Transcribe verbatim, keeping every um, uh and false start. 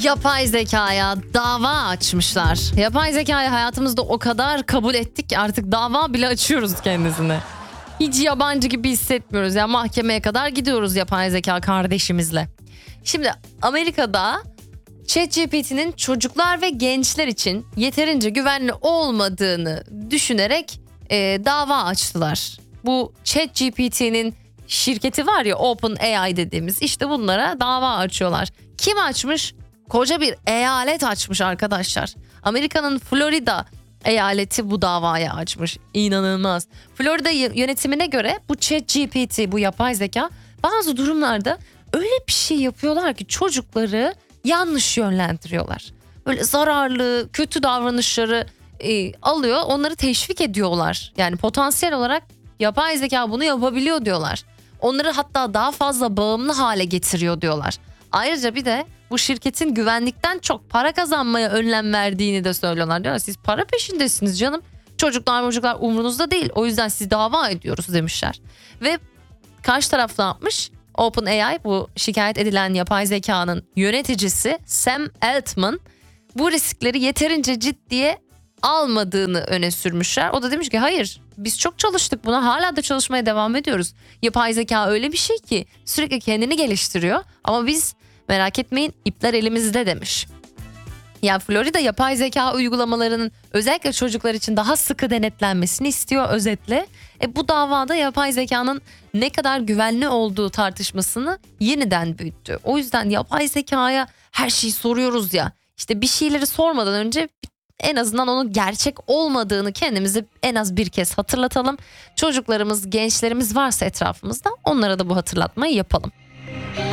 Yapay zekaya dava açmışlar. Yapay zekayı hayatımızda o kadar kabul ettik ki artık dava bile açıyoruz kendisine. Hiç yabancı gibi hissetmiyoruz. Yani mahkemeye kadar gidiyoruz yapay zeka kardeşimizle. Şimdi Amerika'da ChatGPT'nin çocuklar ve gençler için yeterince güvenli olmadığını düşünerek e, dava açtılar. Bu ChatGPT'nin şirketi var ya, OpenAI dediğimiz, işte bunlara dava açıyorlar. Kim açmış? Koca bir eyalet açmış arkadaşlar. Amerika'nın Florida eyaleti bu davayı açmış. İnanılmaz. Florida yönetimine göre bu ChatGPT, bu yapay zeka bazı durumlarda öyle bir şey yapıyorlar ki çocukları yanlış yönlendiriyorlar. Böyle zararlı, kötü davranışları e, alıyor, onları teşvik ediyorlar. Yani potansiyel olarak yapay zeka bunu yapabiliyor diyorlar. Onları hatta daha fazla bağımlı hale getiriyor diyorlar. Ayrıca bir de bu şirketin güvenlikten çok para kazanmaya önlem verdiğini de söylüyorlar. Diyorlar siz para peşindesiniz canım. Çocuklar çocuklar umurunuzda değil. O yüzden sizi dava ediyoruz demişler. Ve karşı taraf ne yapmış? OpenAI, bu şikayet edilen yapay zekanın yöneticisi Sam Altman, bu riskleri yeterince ciddiye almadığını öne sürmüşler. O da demiş ki hayır, biz çok çalıştık buna, hala da çalışmaya devam ediyoruz. Yapay zeka öyle bir şey ki sürekli kendini geliştiriyor ama biz merak etmeyin, ipler elimizde demiş. Yani Florida yapay zeka uygulamalarının özellikle çocuklar için daha sıkı denetlenmesini istiyor özetle. E bu davada yapay zekanın ne kadar güvenli olduğu tartışmasını yeniden büyüttü. O yüzden yapay zekaya her şeyi soruyoruz ya. İşte bir şeyleri sormadan önce en azından onun gerçek olmadığını kendimize en az bir kez hatırlatalım. Çocuklarımız, gençlerimiz varsa etrafımızda onlara da bu hatırlatmayı yapalım.